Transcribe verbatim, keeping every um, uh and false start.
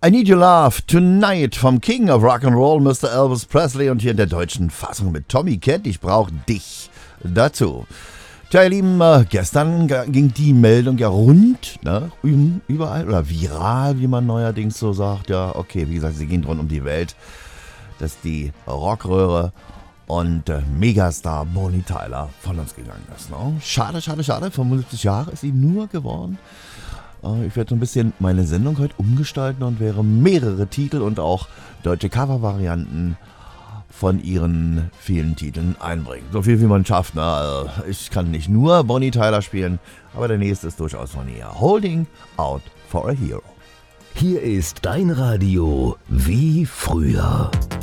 I Need Your Love Tonight vom King of Rock'n'Roll, Mister Elvis Presley, und hier in der deutschen Fassung mit Tommy Kent. Ich brauche dich dazu. Tja, ihr Lieben, äh, gestern g- ging die Meldung ja rund, ne, überall, oder viral, wie man neuerdings so sagt. Ja, okay, wie gesagt, sie ging rund um die Welt, dass die Rockröhre und äh, Megastar Bonnie Tyler von uns gegangen ist. Ne? Schade, schade, schade, fünfundsiebzig Jahre ist sie nur geworden. Ich werde so ein bisschen meine Sendung heute umgestalten und werde mehrere Titel und auch deutsche Covervarianten von ihren vielen Titeln einbringen. So viel wie man schafft. Ne? Also ich kann nicht nur Bonnie Tyler spielen, aber der nächste ist durchaus von ihr. Holding Out for a Hero. Hier ist dein Radio wie früher.